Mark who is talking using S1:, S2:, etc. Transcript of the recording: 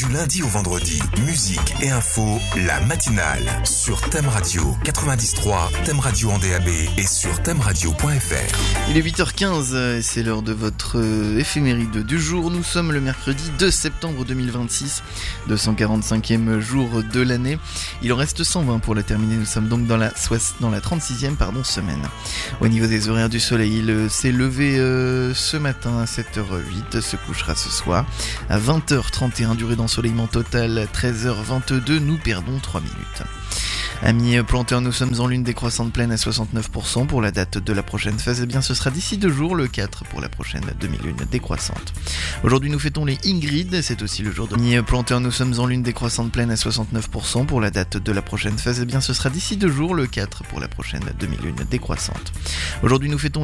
S1: lundi au vendredi, musique et info, la matinale sur Thème Radio 90.3, Thème Radio en DAB et sur thèmeradio.fr.
S2: Il est 8h15 et c'est l'heure de votre éphéméride du jour. Nous sommes le mercredi 2 septembre 2026, 245e jour de l'année. Il en reste 120 pour la terminer. Nous sommes donc dans la 36e semaine. Au niveau des horaires du soleil, il s'est levé ce matin à 7h08, se couchera ce soir à 20h31, durée d'ensoleillement total 13h22, nous perdons 3 minutes. Amis planteurs, nous sommes en lune décroissante pleine à 69% pour la date de la prochaine phase. Eh bien, ce sera d'ici 2 jours, le 4 pour la prochaine demi-lune décroissante. Aujourd'hui, nous fêtons les Ingrid, c'est aussi le jour de... Amis planteurs, nous sommes en lune décroissante pleine à 69% pour la date de la prochaine phase. Eh bien, ce sera d'ici 2 jours, le 4 pour la prochaine demi-lune décroissante. Aujourd'hui, nous fêtons